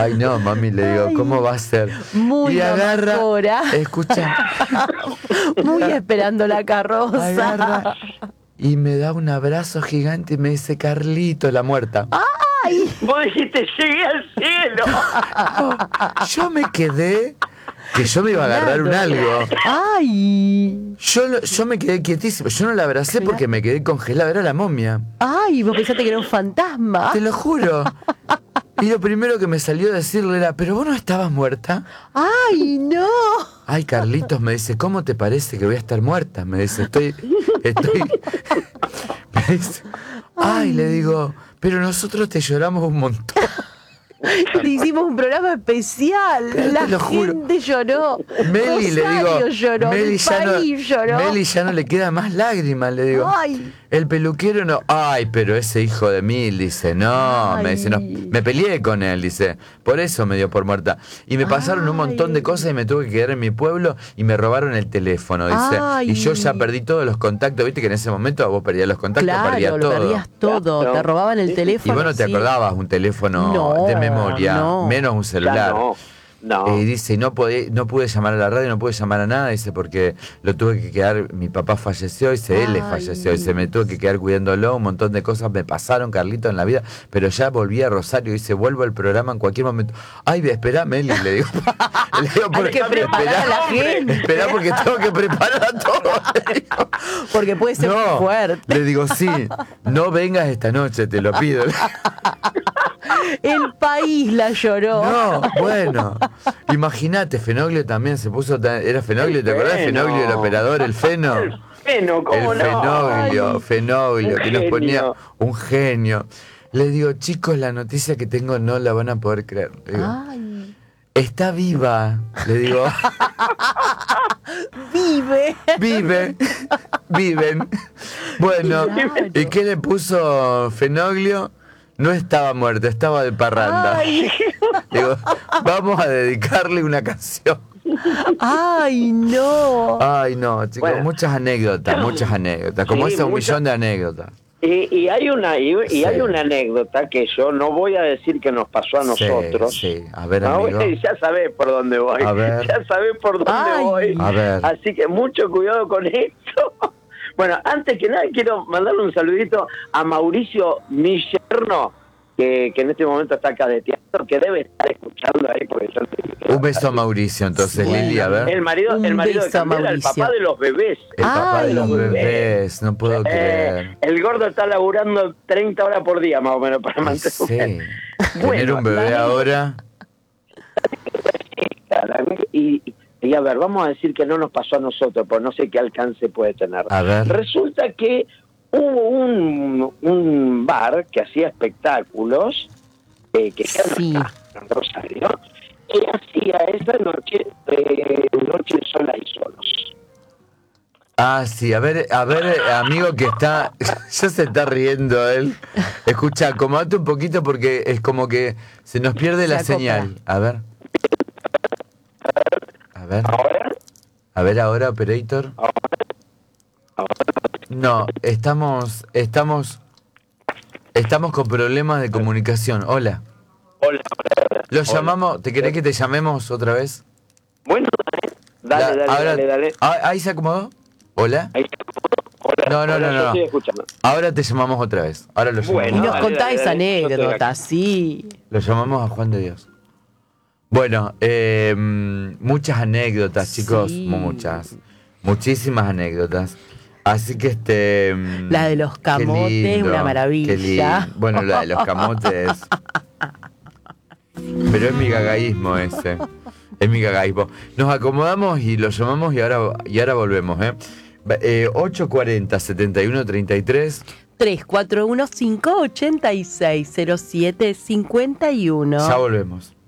Ay, no, mami, le digo, ¿cómo va a ser? Muy y agarra, mamacora. escucha, Muy esperando la carroza. agarra y me da un abrazo gigante y me dice, Carlito, la muerta. ¡Ay! Vos dijiste, llegué al cielo. Yo me quedé, que yo me iba a agarrar un algo. ¡Ay! Yo me quedé quietísimo, yo no la abracé porque me quedé congelado, era la momia. ¡Ay! Vos pensaste que era un fantasma. Te lo juro. Y lo primero que me salió a decirle era, ¿pero vos no estabas muerta? ¡Ay, no! Ay, Carlitos, me dice, ¿cómo te parece que voy a estar muerta? Me dice, estoy... Me dice, ay, le digo, pero nosotros te lloramos un montón. Te hicimos un programa especial. La lo juro. gente lloró. Meli, le digo, Rosario lloró. Meli El país lloró. Meli ya no le queda más lágrimas, le digo. Ay. El peluquero no, ay, pero ese hijo de mil, dice, no, Ay. me dice, no, me peleé con él, dice, por eso me dio por muerta. Y me pasaron un montón de cosas y me tuve que quedar en mi pueblo y me robaron el teléfono, dice. Ay. Y yo ya perdí todos los contactos, viste que en ese momento vos perdías los contactos, perdías Claro, lo todo. perdías todo. Claro. Te robaban el Y teléfono. vos no te sí. acordabas un teléfono No, de memoria, no. menos un Ya celular. no. Y dice, no pude llamar a la radio, no pude llamar a nada, dice, porque lo tuve que quedar, mi papá falleció, dice, él le Ay. falleció, dice, me tuve que quedar cuidándolo, un montón de cosas me pasaron, Carlito, en la vida, pero ya volví a Rosario, dice, vuelvo al programa en cualquier momento. Ay, espera, Meli, le digo. Le digo, Hay que preparar a la gente. Esperá porque tengo que preparar a todo. Le digo. Porque puede ser No, fuerte. le digo, sí, no vengas esta noche, te lo pido. El país la lloró. No, bueno, imagínate, Fenoglio también se puso, era Fenoglio, ¿te acordás? Feno. Fenoglio, el operador, el Feno. El Feno, ¿cómo El no? Fenoglio, Un que nos ponía genio. un genio. Le digo, chicos, la noticia que tengo no la van a poder creer. Le digo, Ay. está viva, le digo, Vive. viven. Bueno, Claro. ¿y qué le puso Fenoglio? No estaba muerta, estaba de parranda. Ay. Digo, vamos a dedicarle una canción. Ay, no. Ay, no, chicos, Bueno. muchas anécdotas, como Sí, ese un muchas. millón de anécdotas. Y hay una Sí. hay una anécdota que yo no voy a decir que nos pasó a nosotros. Sí, a ver, No, amigo. ya sabés por dónde voy. A ver. Ya sabés por dónde Ay. voy. A ver. Así que mucho cuidado con esto. Bueno, antes que nada quiero mandarle un saludito a Mauricio Millerno, que en este momento está acá de teatro, que debe estar escuchando ahí porque yo te- Un beso a Mauricio, entonces, Sí. Lili, a ver. El marido Un de beso a Camila, el Mauricio. papá de los bebés. El papá de Ay. los bebés, no puedo creer. El gordo está laburando 30 horas por día más o menos para mantener. Sí. Tener Bueno, un bebé la- ahora. Y a ver, vamos a decir que no nos pasó a nosotros, pues no sé qué alcance puede tener. A ver. Resulta que hubo un bar que hacía espectáculos, que queda Sí. acá, en Rosario, que hacía esa noche, noche sola y solos. Ah, sí, a ver, amigo que está, ya se está riendo él. Escucha, acomodate un poquito porque es como que se nos pierde la Se acopla. señal. A ver. A ver. Ahora, A ver ahora, operator. No, estamos con problemas de comunicación. Hola. hola. Lo llamamos, ¿te querés que te llamemos otra vez? Bueno, dale, Ahora- dale. Ah, ¿ahí se acomodó? ¿Hola? Ahí está. Hola, No, hola, yo no. estoy escuchando. Ahora te llamamos otra vez. Ahora lo llamamos. Bueno, Y nos dale, contás esa dale, yo estoy anécdota, acá. sí. Lo llamamos a Juan de Dios. Bueno, muchas anécdotas, chicos, Sí. muchas. Muchísimas anécdotas. Así que La de los qué camotes, lindo, una maravilla. qué lindo. Bueno, la de los camotes. Pero es mi gagaísmo ese. Es mi gagaísmo. Nos acomodamos y lo llamamos y ahora volvemos, 840 71 33. 3415-860751. Ya volvemos.